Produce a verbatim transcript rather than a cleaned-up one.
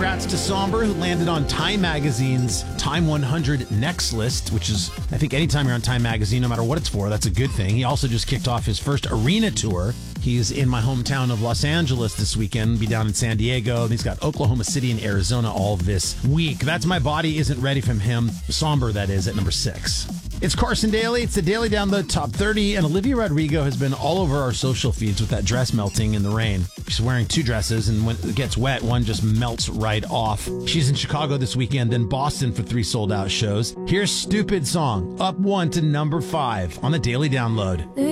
Congrats to Somber, who landed on Time Magazine's Time one hundred Next list, which is, I think, anytime you're on Time Magazine, no matter what it's for, that's a good thing. He also just kicked off his first arena tour. He's in my hometown of Los Angeles this weekend, be down in San Diego. He's got Oklahoma City and Arizona all this week. That's My Body Isn't Ready from him. Somber, that is, at number six. It's Carson Daly. It's the Daily Download Top thirty, and Olivia Rodrigo has been all over our social feeds with that dress melting in the rain. She's wearing two dresses, and when it gets wet, one just melts right off. She's in Chicago this weekend, then Boston for three sold-out shows. Here's Stupid Song, up one to number five on the Daily Download.